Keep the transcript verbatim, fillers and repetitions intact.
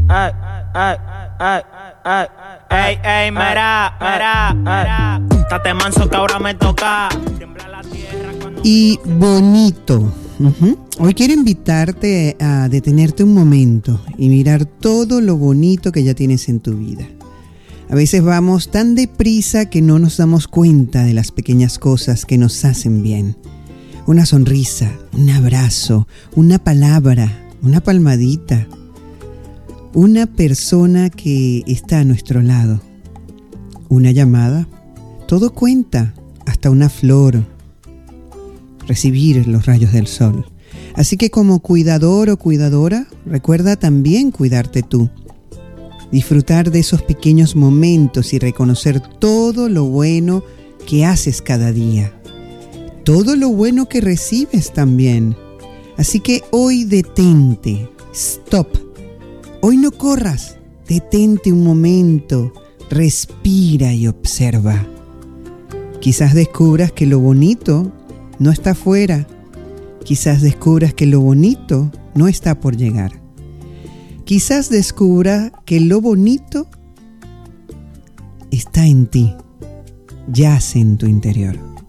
ay, ay, ay, ay. Ey, ey, mira, mira, mira. Tate manso que ahora me toca. Tiembla la tierra cuando... Y bonito. Uh-huh. Hoy quiero invitarte a detenerte un momento y mirar todo lo bonito que ya tienes en tu vida. A veces vamos tan deprisa que no nos damos cuenta de las pequeñas cosas que nos hacen bien. Una sonrisa, un abrazo, una palabra, una palmadita. Una persona que está a nuestro lado. Una llamada. Todo cuenta, hasta una flor. Recibir los rayos del sol. Así que como cuidador o cuidadora, recuerda también cuidarte tú. Disfrutar de esos pequeños momentos y reconocer todo lo bueno que haces cada día. Todo lo bueno que recibes también. Así que hoy detente. Stop. Hoy no corras. Detente un momento. Respira y observa. Quizás descubras que lo bonito no está afuera. Quizás descubras que lo bonito no está por llegar. Quizás descubra que lo bonito está en ti, yace en tu interior.